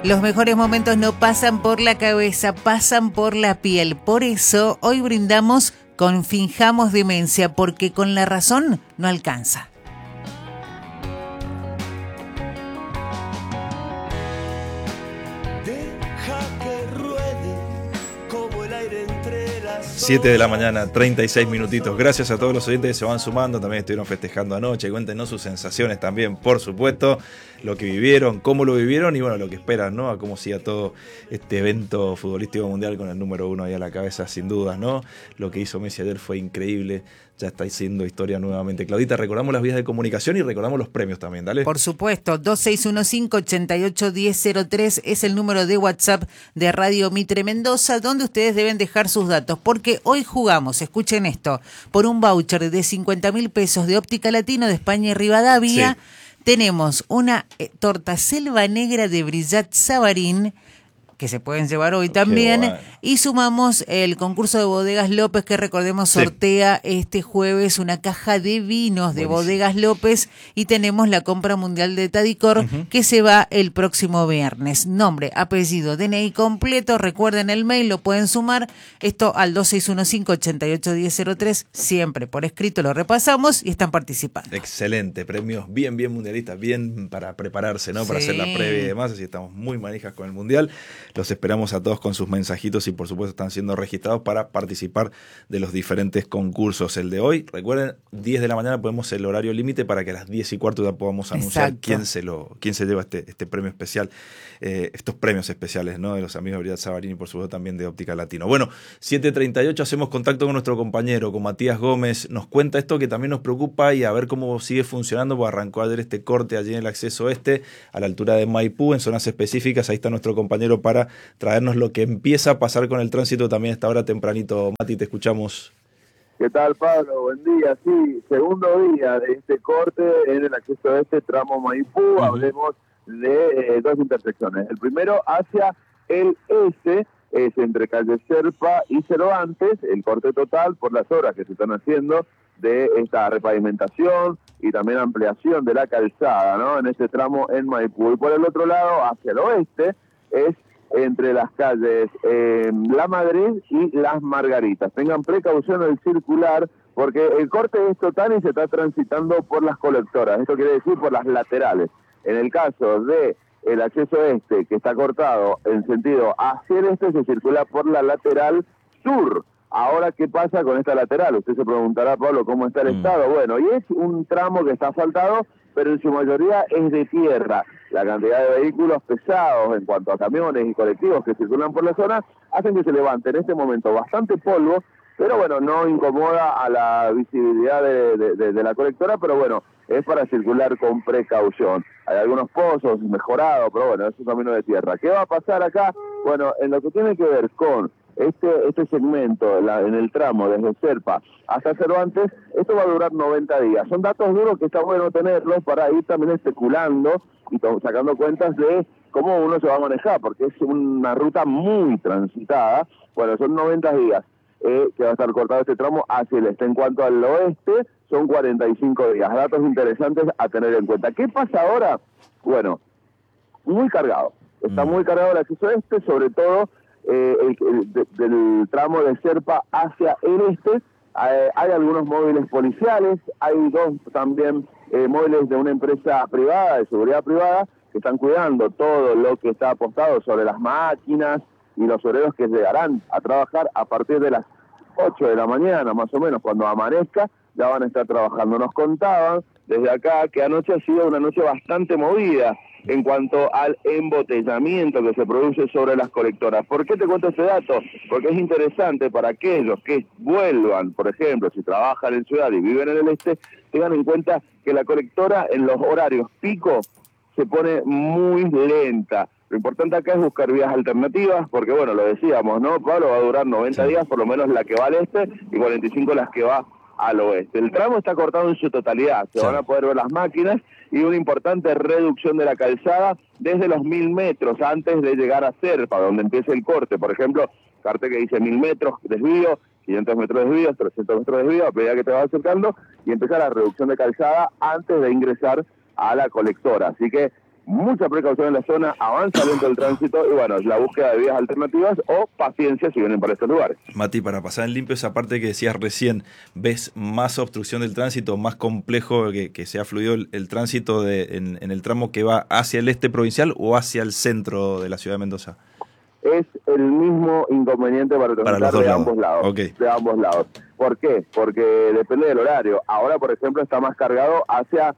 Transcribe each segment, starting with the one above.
Los mejores momentos no pasan por la cabeza, pasan por la piel. Por eso hoy brindamos con Finjamos Demencia, porque con la razón no alcanza. Deja que ruede como el aire entre las 7 de la mañana, 36 minutitos. Gracias a todos los oyentes que se van sumando. También estuvieron festejando anoche. Cuéntenos sus sensaciones también, por supuesto. Lo que vivieron, cómo lo vivieron y bueno, lo que esperan, ¿no? A cómo siga todo este evento futbolístico mundial con el número 1 ahí a la cabeza, sin dudas, ¿no? Lo que hizo Messi ayer fue increíble. Ya está siendo historia nuevamente. Claudita, recordamos las vías de comunicación y recordamos los premios también, dale. Por supuesto, 2615-881003 es el número de WhatsApp de Radio Mitre Mendoza, donde ustedes deben dejar sus datos, porque hoy jugamos, escuchen esto, por un voucher de 50.000 pesos de Óptica Latino de España y Rivadavia. Sí. Tenemos una torta Selva Negra de Brillat Savarín, que se pueden llevar hoy también, bueno. Y sumamos el concurso de Bodegas López, que recordemos sortea este jueves una caja de vinos de Bodegas López, y tenemos la compra mundial de Tadicor, que se va el próximo viernes. Nombre, apellido, DNI completo, recuerden el mail, lo pueden sumar, esto al 2615-881003, siempre por escrito lo repasamos y están participando. Excelente, premios bien mundialistas, bien para prepararse, ¿no? Para hacer la previa y demás, así estamos muy manijas con el Mundial. Los esperamos a todos con sus mensajitos y por supuesto están siendo registrados para participar de los diferentes concursos. El de hoy, recuerden, 10 de la mañana ponemos el horario límite para que a las 10:15 ya podamos anunciar quién se lleva este premio especial, estos premios especiales, ¿no? De los amigos de Brillat Savarín y por supuesto también de Óptica Latino. Bueno, 7:38 hacemos contacto con nuestro compañero, con Matías Gómez. Nos cuenta esto que también nos preocupa y a ver cómo sigue funcionando, porque arrancó ayer este corte allí en el acceso este, a la altura de Maipú, en zonas específicas. Ahí está nuestro compañero para traernos lo que empieza a pasar con el tránsito también a esta hora tempranito. Mati, te escuchamos. ¿Qué tal, Pablo? Buen día. Sí, segundo día de este corte en el acceso a este tramo Maipú. Hablemos de dos intersecciones. El primero hacia el este, es entre calle Serpa y Cervantes, el corte total por las obras que se están haciendo de esta repavimentación y también ampliación de la calzada, ¿no? En este tramo en Maipú. Y por el otro lado, hacia el oeste, es entre las calles La Madrid y Las Margaritas. Tengan precaución al circular, porque el corte es total y se está transitando por las colectoras. Esto quiere decir por las laterales. En el caso de el acceso este, que está cortado en sentido hacia el este, se circula por la lateral sur. Ahora, ¿qué pasa con esta lateral? Usted se preguntará, Pablo, ¿cómo está el estado? Bueno, y es un tramo que está asfaltado, pero en su mayoría es de tierra. La cantidad de vehículos pesados en cuanto a camiones y colectivos que circulan por la zona hacen que se levante en este momento bastante polvo, pero bueno, no incomoda a la visibilidad de la colectora, pero bueno, es para circular con precaución. Hay algunos pozos mejorados, pero bueno, es un camino de tierra. ¿Qué va a pasar acá? Bueno, en lo que tiene que ver con este segmento en el tramo desde Serpa hasta Cervantes, esto va a durar 90 días. Son datos duros que está bueno tenerlos para ir también especulando y sacando cuentas de cómo uno se va a manejar, porque es una ruta muy transitada. Bueno, son 90 días que va a estar cortado este tramo hacia el este. En cuanto al oeste, son 45 días. Datos interesantes a tener en cuenta. ¿Qué pasa ahora? Bueno, muy cargado. Está muy cargado el acceso este, sobre todo del tramo de Serpa hacia el este. Hay algunos móviles policiales, hay dos también móviles de una empresa privada, de seguridad privada, que están cuidando todo lo que está apostado sobre las máquinas y los obreros que llegarán a trabajar a partir de las 8 de la mañana, más o menos, cuando amanezca, ya van a estar trabajando. Nos contaban desde acá que anoche ha sido una noche bastante movida en cuanto al embotellamiento que se produce sobre las colectoras. ¿Por qué te cuento este dato? Porque es interesante para aquellos que vuelvan, por ejemplo, si trabajan en ciudad y viven en el este, tengan en cuenta que la colectora en los horarios pico se pone muy lenta. Lo importante acá es buscar vías alternativas, porque bueno, lo decíamos, ¿no? Pablo, va a durar 90 días, por lo menos la que va al este, y 45 las que va al oeste. El tramo está cortado en su totalidad, se van a poder ver las máquinas y una importante reducción de la calzada desde los 1000 metros antes de llegar a Serpa, donde empieza el corte. Por ejemplo, cartel que dice 1000 metros desvío, 500 metros desvío, 300 metros desvío, a medida que te vas acercando, y empieza la reducción de calzada antes de ingresar a la colectora. Así que mucha precaución en la zona, avanza lento el tránsito y bueno, la búsqueda de vías alternativas o paciencia si vienen por estos lugares. Mati, para pasar en limpio esa parte que decías recién, ¿ves más obstrucción del tránsito, más complejo que sea fluido el tránsito en el tramo que va hacia el este provincial o hacia el centro de la ciudad de Mendoza? Es el mismo inconveniente para transitar de ambos lados. Okay. De ambos lados. ¿Por qué? Porque depende del horario. Ahora, por ejemplo, está más cargado hacia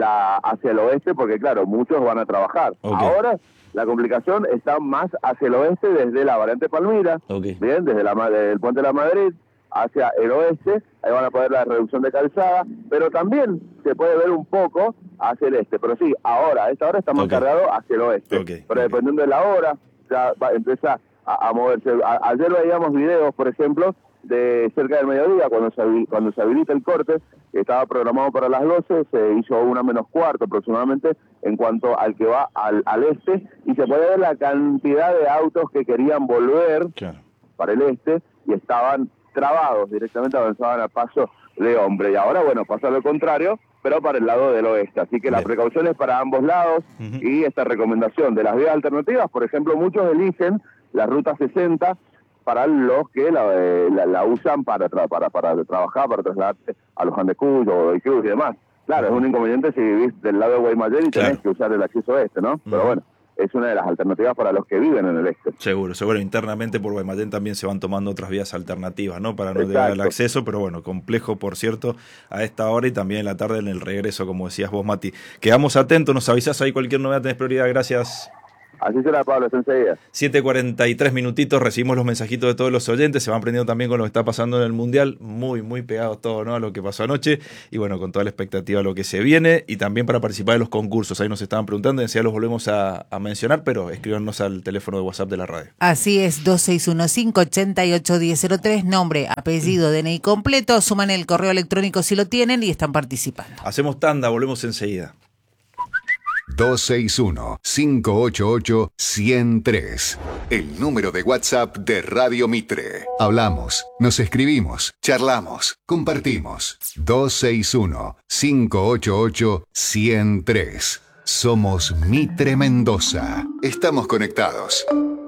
el oeste, porque claro, muchos van a trabajar. Okay. Ahora la complicación está más hacia el oeste desde la variante Palmira, Okay. bien, desde el puente de la Madrid hacia el oeste, ahí van a poder la reducción de calzada, pero también se puede ver un poco hacia el este, pero sí, ahora, a esta hora está más Okay. cargado hacia el oeste, Okay. pero dependiendo de la hora, ya empieza a moverse. Ayer veíamos videos, por ejemplo, de cerca del mediodía, cuando se habilita el corte, que estaba programado para las 12, se hizo 1:15 aproximadamente en cuanto al que va al este, y se puede ver la cantidad de autos que querían volver Claro. para el este y estaban trabados, directamente avanzaban a paso de hombre. Y ahora, bueno, pasa lo contrario, pero para el lado del oeste. Así que la Bien. precaución es para ambos lados. Uh-huh. Y esta recomendación de las vías alternativas, por ejemplo, muchos eligen la ruta 60 para los que la usan para trabajar, para trasladarse a los Andes Cuyo o del Cruz y demás. Claro, es un inconveniente si vivís del lado de Guaymallén y tenés Claro. que usar el acceso este, ¿no? Pero bueno, es una de las alternativas para los que viven en el este. Seguro. Internamente por Guaymallén también se van tomando otras vías alternativas, ¿no? Para no Exacto. llegar al acceso, pero bueno, complejo, por cierto, a esta hora y también en la tarde en el regreso, como decías vos, Mati. Quedamos atentos, nos avisás ahí cualquier novedad, tenés prioridad, gracias. Así será, Pablo, hasta enseguida. 7:43 minutitos, recibimos los mensajitos de todos los oyentes, se van prendiendo también con lo que está pasando en el Mundial, muy, muy pegados todos, ¿no? A lo que pasó anoche, y bueno, con toda la expectativa a lo que se viene, y también para participar de los concursos, ahí nos estaban preguntando, enseguida los volvemos a mencionar, pero escríbanos al teléfono de WhatsApp de la radio. Así es, 2615-881003, nombre, apellido, DNI completo, suman el correo electrónico si lo tienen y están participando. Hacemos tanda, volvemos enseguida. 261-588-103. El número de WhatsApp de Radio Mitre. Hablamos, nos escribimos, charlamos, compartimos. 261-588-103. Somos Mitre Mendoza. Estamos conectados.